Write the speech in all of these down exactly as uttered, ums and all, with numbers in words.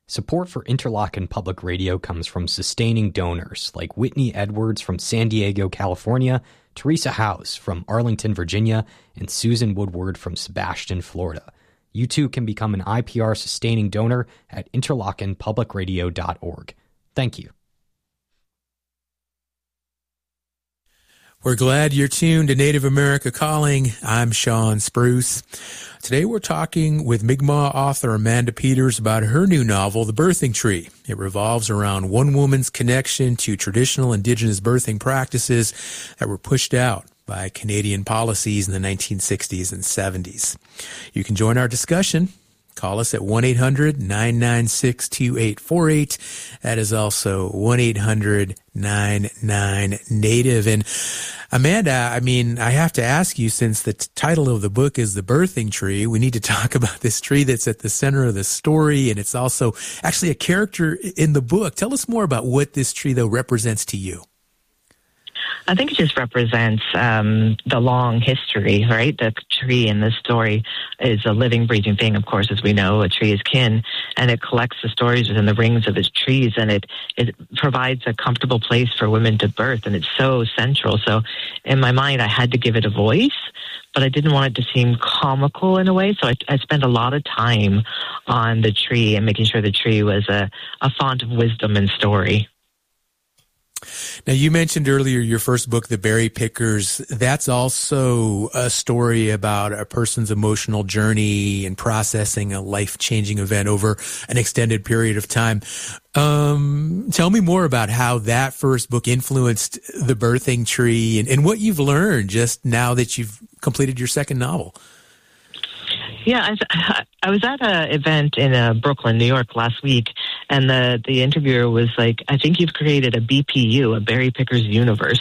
Support for Interlochen Public Radio comes from sustaining donors like Whitney Edwards from San Diego, California, Teresa House from Arlington, Virginia, and Susan Woodward from Sebastian, Florida. You too can become an I P R sustaining donor at interlochen public radio dot org. Thank you. We're glad you're tuned to Native America Calling. I'm Sean Spruce. Today we're talking with Mi'kmaq author Amanda Peters about her new novel, The Birthing Tree. It revolves around one woman's connection to traditional Indigenous birthing practices that were pushed out by Canadian policies in the nineteen sixties and seventies. You can join our discussion. Call us at one eight hundred nine nine six two eight four eight. That is also one eight hundred nine nine Native. And Amanda, I mean, I have to ask you, since the t- title of the book is The Birthing Tree, we need to talk about this tree that's at the center of the story, and it's also actually a character in the book. Tell us more about what this tree, though, represents to you. I think it just represents um, the long history, right? The tree in this story is a living, breathing thing, of course, as we know. A tree is kin, and it collects the stories within the rings of its trees, and it, it provides a comfortable place for women to birth, and it's so central. So in my mind, I had to give it a voice, but I didn't want it to seem comical in a way, so I, I spent a lot of time on the tree and making sure the tree was a, a font of wisdom and story. Now, you mentioned earlier your first book, The Berry Pickers. That's also a story about a person's emotional journey and processing a life-changing event over an extended period of time. Um, tell me more about how that first book influenced The Birthing Tree and, and what you've learned just now that you've completed your second novel. Yeah, I, I was at an event in uh, Brooklyn, New York last week, and the, the interviewer was like, I think you've created a B P U, a Berry Pickers universe.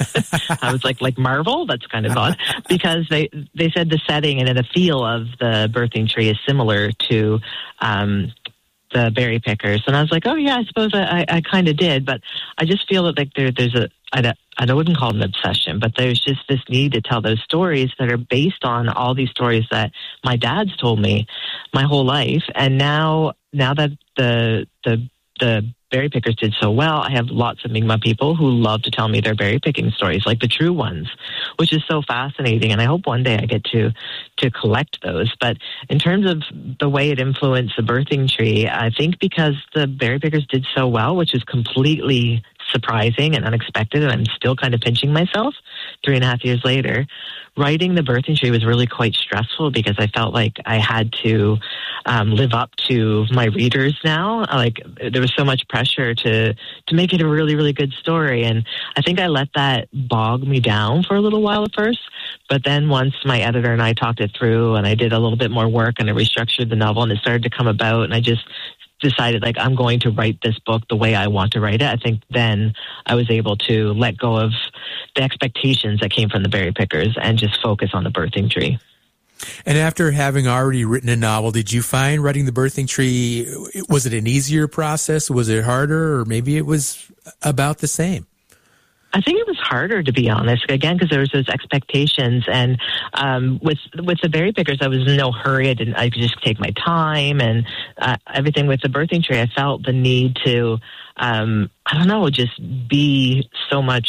I was like, like Marvel? That's kind of odd. Because they, they said the setting and the feel of the birthing tree is similar to um, the Berry Pickers. And I was like, oh, yeah, I suppose I, I, I kind of did. But I just feel that like there, there's a, I, I wouldn't call it an obsession, but there's just this need to tell those stories that are based on all these stories that my dad's told me my whole life. And now, now that the the the berry pickers did so well, I have lots of Mi'kmaq people who love to tell me their berry picking stories, like the true ones, which is so fascinating. And I hope one day I get to to collect those. But in terms of the way it influenced the birthing tree, I think because the berry pickers did so well, which is completely surprising and unexpected, and I'm still kind of pinching myself three and a half years later. Writing The Birthing Tree was really quite stressful because I felt like I had to um, live up to my readers now. Like there was so much pressure to to make it a really, really good story. And I think I let that bog me down for a little while at first. But then once my editor and I talked it through and I did a little bit more work and I restructured the novel and it started to come about and I just decided like I'm going to write this book the way I want to write it, I think then I was able to let go of the expectations that came from the berry pickers and just focus on the birthing tree. And after having already written a novel, did you find writing The Birthing Tree, was it an easier process? Was it harder? Or maybe it was about the same? I think it was harder, to be honest, again, because there was those expectations. And um, with with the berry pickers, I was in no hurry. I didn't. I could just take my time and uh, everything. With the birthing tree, I felt the need to, um, I don't know, just be so much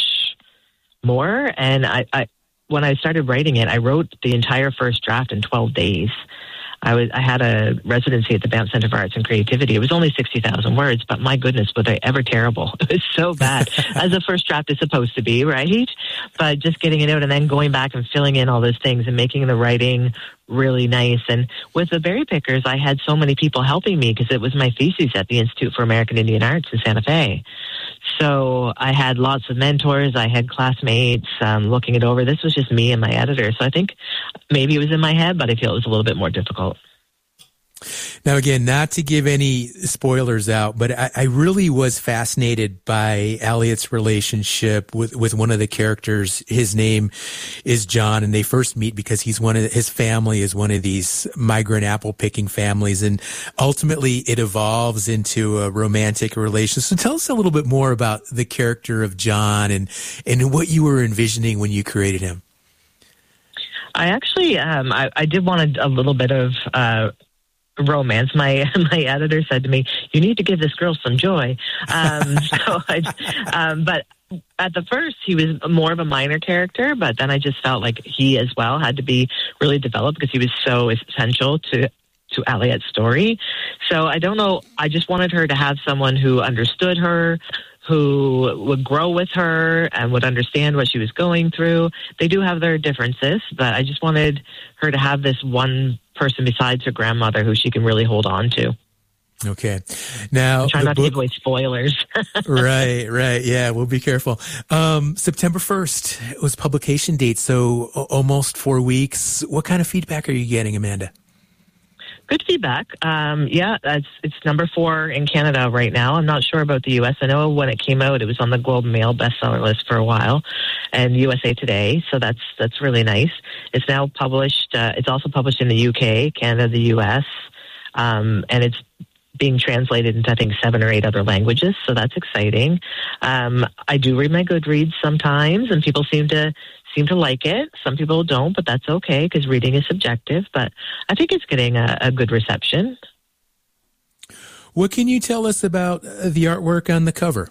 more. And I, I, when I started writing it, I wrote the entire first draft in twelve days. I was I had a residency at the Banff Centre for Arts and Creativity. It was only sixty thousand words, but my goodness, were they ever terrible. It was so bad, as a first draft is supposed to be, right? But just getting it out and then going back and filling in all those things and making the writing really nice. And with the berry pickers, I had so many people helping me because it was my thesis at the Institute for American Indian Arts in Santa Fe. So I had lots of mentors. I had classmates um, looking it over. This was just me and my editor. So I think maybe it was in my head, but I feel it was a little bit more difficult. Now, again, not to give any spoilers out, but I, I really was fascinated by Elliot's relationship with, with one of the characters. His name is John, and they first meet because he's one of his family is one of these migrant apple picking families, and ultimately it evolves into a romantic relation. So tell us a little bit more about the character of John and and what you were envisioning when you created him. I actually, um, I, I did want a, a little bit of. Uh, romance. My my editor said to me, "You need to give this girl some joy." Um, so, I, um, but at the first, he was more of a minor character, but then I just felt like he as well had to be really developed because he was so essential to to Aliette's story. So I don't know. I just wanted her to have someone who understood her, who would grow with her and would understand what she was going through. They do have their differences, but I just wanted her to have this one person besides her grandmother who she can really hold on to. Okay. Now, try not book, to give away spoilers. right, right. Yeah, we'll be careful. Um, September first was publication date, so o- almost four weeks. What kind of feedback are you getting, Amanda? Good feedback. Um, yeah, it's, it's number four in Canada right now. I'm not sure about the U S. I know when it came out, it was on the Globe and Mail bestseller list for a while, and U S A Today. So that's that's really nice. It's now published. Uh, it's also published in the U K, Canada, the U S, um, and it's being translated into, I think, seven or eight other languages. So that's exciting. Um, I do read my Goodreads sometimes, and people seem to seem to like it. Some people don't, but that's okay because reading is subjective. But I think it's getting a, a good reception. What can you tell us about the artwork on the cover?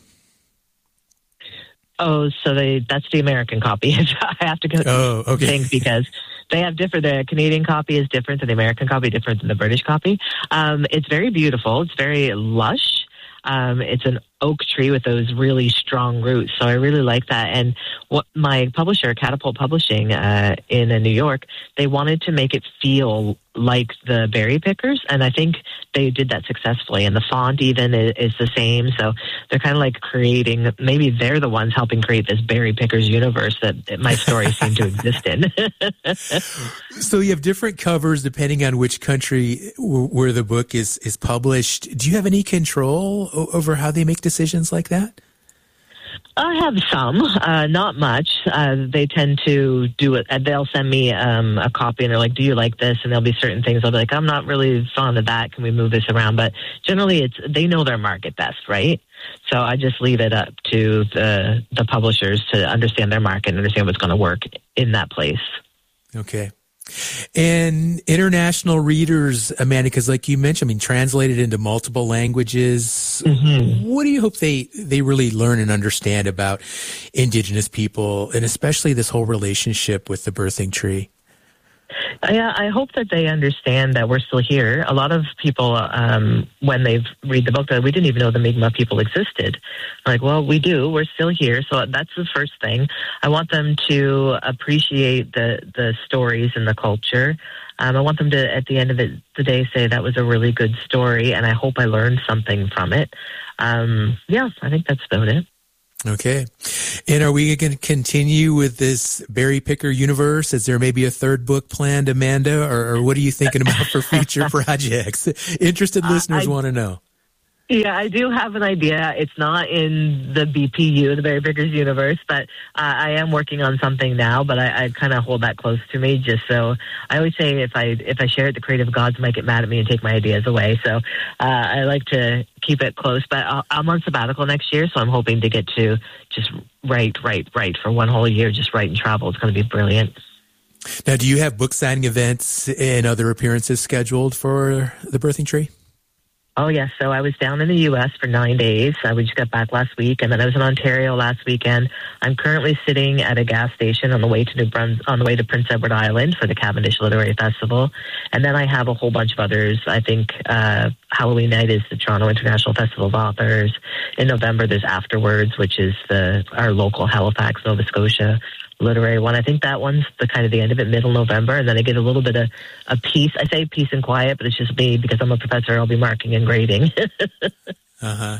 Oh, so they, that's the American copy. I have to go oh, okay. think because they have different, the Canadian copy is different than the American copy, different than the British copy. Um, it's very beautiful. It's very lush. Um, it's an oak tree with those really strong roots. So I really like that. And what my publisher, Catapult Publishing, uh, in uh, New York, they wanted to make it feel like the Berry Pickers. And I think they did that successfully. And the font even is, is the same. So they're kind of like creating, maybe they're the ones helping create this Berry Pickers universe that my stories seem to exist in. So you have different covers depending on which country w- where the book is, is published. Do you have any control o- over how they make decisions like that? I have some, uh, not much. Uh, they tend to do it. They'll send me um, a copy and they're like, do you like this? And there'll be certain things I'll be like, I'm not really fond of that. Can we move this around? But generally it's, they know their market best, right? So I just leave it up to the, the publishers to understand their market and understand what's going to work in that place. Okay. And international readers, Amanda, because like you mentioned, I mean, translated into multiple languages. Mm-hmm. What do you hope they, they really learn and understand about Indigenous people, and especially this whole relationship with the birthing tree? Yeah, I hope that they understand that we're still here. A lot of people, um, when they read the book, that we didn't even know the Mi'kmaq people existed. Like, well, we do. We're still here. So that's the first thing. I want them to appreciate the, the stories and the culture. Um, I want them to, at the end of it, the day, say that was a really good story, and I hope I learned something from it. Um, yeah, I think that's about it. Okay. And are we going to continue with this Berry Picker universe? Is there maybe a third book planned, Amanda? Or, or what are you thinking about for future projects? Interested listeners uh, want to know. Yeah, I do have an idea. It's not in the B P U, the Berry Pickers universe, but uh, I am working on something now, but I, I kind of hold that close to me just so I always say if I if I share it, the creative gods might get mad at me and take my ideas away. So uh, I like to keep it close, but I'll, I'm on sabbatical next year, so I'm hoping to get to just write, write, write for one whole year, just write and travel. It's going to be brilliant. Now, do you have book signing events and other appearances scheduled for The Birthing Tree? Oh, yes. So I was down in the U S for nine days. Uh, we just got back last week, and then I was in Ontario last weekend. I'm currently sitting at a gas station on the way to New Bruns- on the way to Prince Edward Island for the Cavendish Literary Festival. And then I have a whole bunch of others. I think uh, Halloween night is the Toronto International Festival of Authors. In November, there's Afterwards, which is the our local Halifax, Nova Scotia literary one. I think that one's the kind of the end of it, middle November, and then I get a little bit of a peace. I say peace and quiet, but it's just me because I'm a professor. I'll be marking and grading. uh-huh.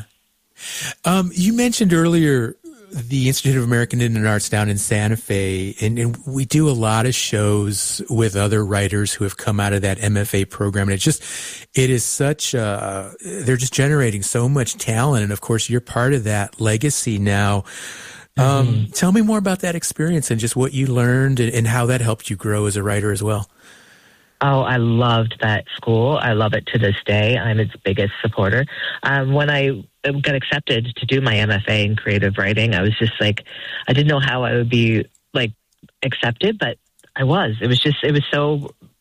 Um, you mentioned earlier the Institute of American Indian Arts down in Santa Fe, and, and we do a lot of shows with other writers who have come out of that M F A program, and it's just, it is such, uh, they're just generating so much talent, and of course you're part of that legacy now. Um, mm-hmm. Tell me more about that experience and just what you learned and, and how that helped you grow as a writer as well. Oh, I loved that school. I love it to this day. I'm its biggest supporter. Um, when I got accepted to do my M F A in creative writing, I was just like, I didn't know how I would be like accepted, but I was. It was just, it was so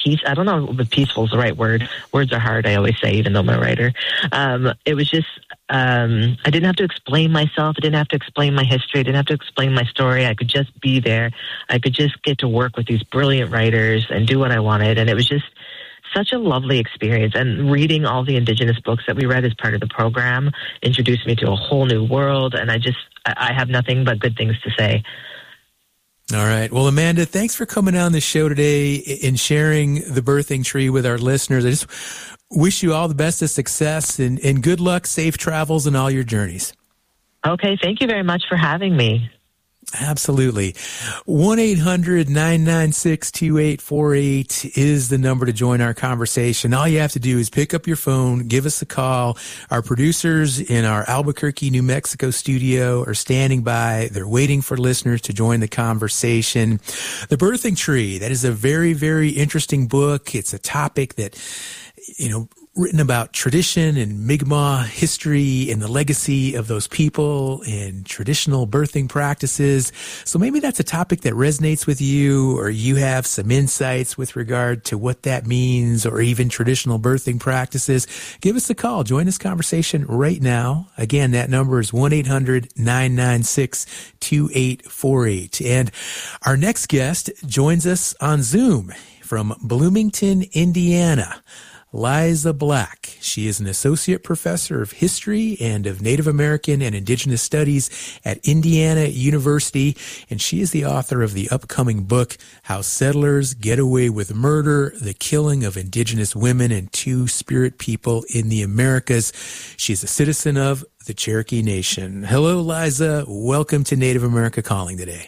peace. I don't know if peaceful is the right word. Words are hard, I always say, even though I'm a writer. Um, it was just, um, I didn't have to explain myself. I didn't have to explain my history. I didn't have to explain my story. I could just be there. I could just get to work with these brilliant writers and do what I wanted. And it was just such a lovely experience. And reading all the Indigenous books that we read as part of the program introduced me to a whole new world. And I just, I have nothing but good things to say. All right. Well, Amanda, thanks for coming on the show today and sharing the birthing tree with our listeners. I just wish you all the best of success and, and good luck, safe travels in all your journeys. Okay. Thank you very much for having me. Absolutely. one eight hundred nine nine six two eight four eight is the number to join our conversation. All you have to do is pick up your phone, give us a call. Our producers in our Albuquerque, New Mexico studio are standing by. They're waiting for listeners to join the conversation. The Birthing Tree, that is a very, very interesting book. It's a topic that, you know, written about tradition and Mi'kmaq history and the legacy of those people and traditional birthing practices. So maybe that's a topic that resonates with you, or you have some insights with regard to what that means, or even traditional birthing practices. Give us a call. Join this conversation right now. Again, that number is one eight hundred nine nine six two eight four eight. And our next guest joins us on Zoom from Bloomington, Indiana. Liza Black. She is an associate professor of history and of Native American and Indigenous Studies at Indiana University, and she is the author of the upcoming book, How Settlers Get Away with Murder, the Killing of Indigenous Women and Two-Spirit People in the Americas. She's a citizen of the Cherokee Nation. Hello, Liza. Welcome to Native America Calling today.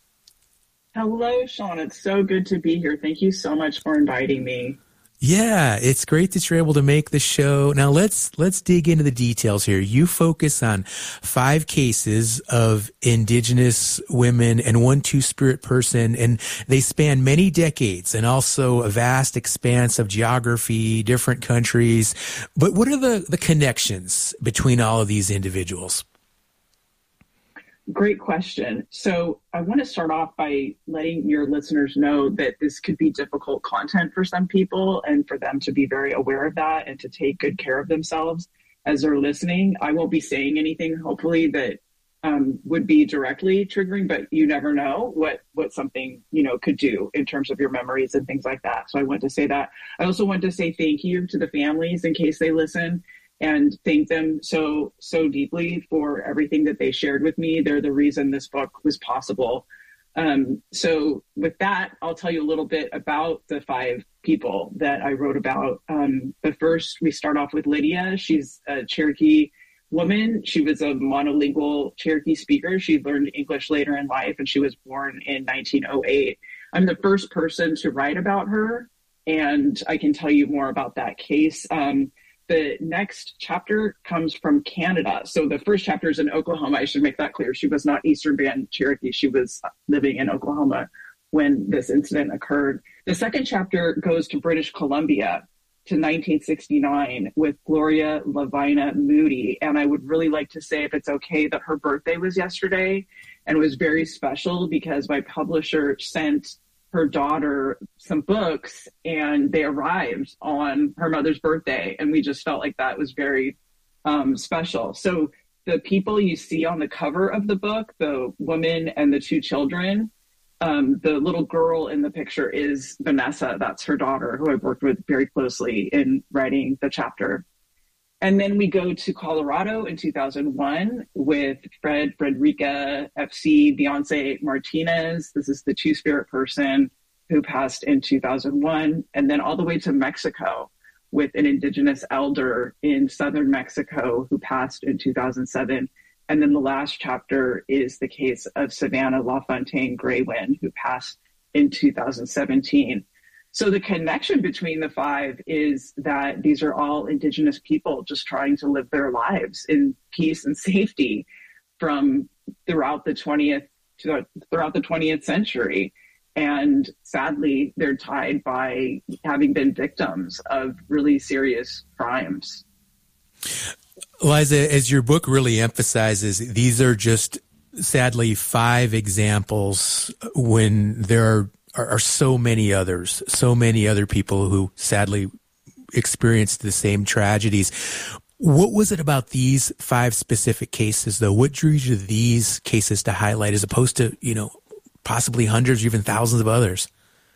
Hello, Sean. It's so good to be here. Thank you so much for inviting me. Yeah, it's great that you're able to make the show. Now let's let's dig into the details here. You focus on five cases of Indigenous women and one Two-Spirit person, and they span many decades and also a vast expanse of geography, different countries. But what are the, the connections between all of these individuals? Great question. So I want to start off by letting your listeners know that this could be difficult content for some people, and for them to be very aware of that and to take good care of themselves as they're listening. I won't be saying anything, hopefully, that um, would be directly triggering, but you never know what, what something, you know, could do in terms of your memories and things like that. So I want to say that. I also want to say thank you to the families in case they listen, and thank them so, so deeply for everything that they shared with me. They're the reason this book was possible. Um, so with that, I'll tell you a little bit about the five people that I wrote about. Um, the first, we start off with Lydia. She's a Cherokee woman. She was a monolingual Cherokee speaker. She learned English later in life, and she was born in nineteen oh eight. I'm the first person to write about her, and I can tell you more about that case. Um, The next chapter comes from Canada. So the first chapter is in Oklahoma. I should make that clear. She was not Eastern Band Cherokee. She was living in Oklahoma when this incident occurred. The second chapter goes to British Columbia to nineteen sixty-nine with Gloria Lavina Moody. And I would really like to say, if it's okay, that her birthday was yesterday, and it was very special because my publisher sent her daughter some books, and they arrived on her mother's birthday. And we just felt like that was very um, special. So the people you see on the cover of the book, the woman and the two children, um, the little girl in the picture is Vanessa. That's her daughter, who I've worked with very closely in writing the chapter. And then we go to Colorado in two thousand one with Fred, Frederica, F C, Beyonce Martinez. This is the Two-Spirit person who passed in two thousand one. And then all the way to Mexico with an Indigenous elder in southern Mexico who passed in two thousand seven. And then the last chapter is the case of Savannah LaFontaine Graywind, who passed in two thousand seventeen. So the connection between the five is that these are all Indigenous people just trying to live their lives in peace and safety from throughout the twentieth throughout the twentieth century. And sadly, they're tied by having been victims of really serious crimes. Liza, as your book really emphasizes, these are just sadly five examples when there are are, are so many others, so many other people who sadly experienced the same tragedies. What was it about these five specific cases, though? What drew you to these cases to highlight as opposed to, you know, possibly hundreds or even thousands of others?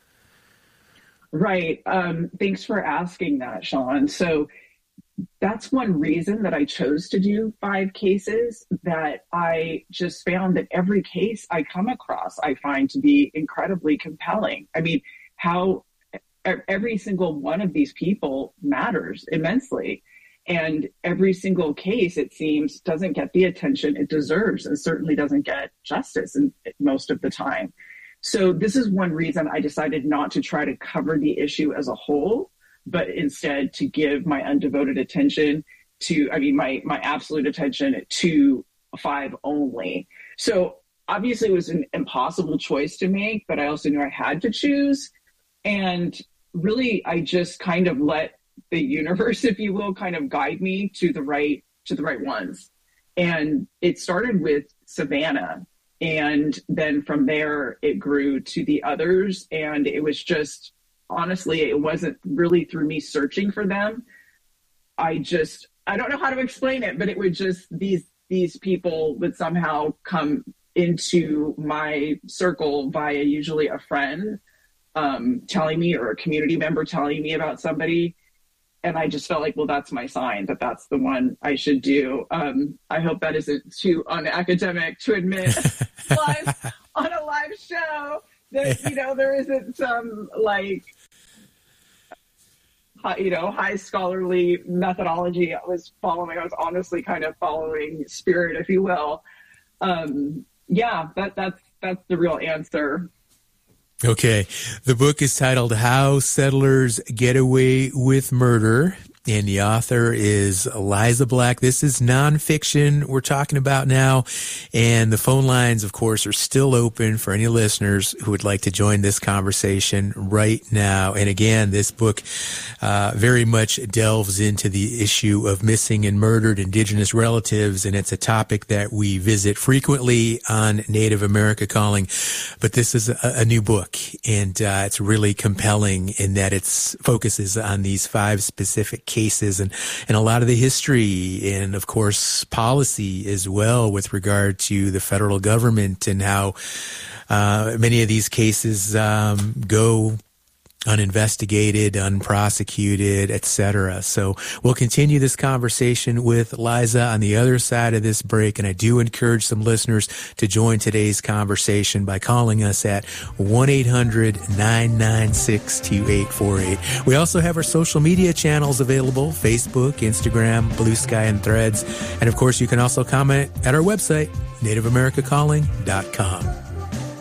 Right. Um, thanks for asking that, Sean. So that's one reason that I chose to do five cases, that I just found that every case I come across, I find to be incredibly compelling. I mean, how every single one of these people matters immensely. And every single case, it seems, doesn't get the attention it deserves, and certainly doesn't get justice in, most of the time. So this is one reason I decided not to try to cover the issue as a whole, but instead to give my undevoted attention to, I mean, my, my absolute attention to five only. So obviously it was an impossible choice to make, but I also knew I had to choose. And really, I just kind of let the universe, if you will, kind of guide me to the right, to the right ones. And it started with Savannah. And then from there, it grew to the others. And it was just, honestly, it wasn't really through me searching for them. I just, I don't know how to explain it, but it would just, these, these people would somehow come into my circle via usually a friend um, telling me, or a community member telling me about somebody. And I just felt like, well, that's my sign that that's the one I should do. Um, I hope that isn't too unacademic to admit live on a live show that, you know, there isn't some like, you know, high scholarly methodology I was following. I was honestly kind of following spirit, if you will. Um, yeah, that, that's, that's the real answer. Okay. The book is titled How Settlers Get Away with Murder, and the author is Liza Black. This is nonfiction we're talking about now, and the phone lines, of course, are still open for any listeners who would like to join this conversation right now. And again, this book uh, very much delves into the issue of missing and murdered Indigenous relatives, and it's a topic that we visit frequently on Native America Calling. But this is a, a new book, and uh, it's really compelling in that it focuses on these five specific cases. cases and, and a lot of the history and, of course, policy as well with regard to the federal government and how uh, many of these cases um, go uninvestigated, unprosecuted, et cetera. So we'll continue this conversation with Liza on the other side of this break, and I do encourage some listeners to join today's conversation by calling us at one eight hundred nine nine six two eight four eight. We also have our social media channels available, Facebook, Instagram, Blue Sky, and Threads. And of course, you can also comment at our website, native america calling dot com.